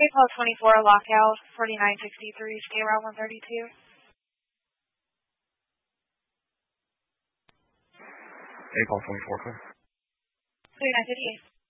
April 24 lockout, 4963, stay around 132. April 24, clear. 3958.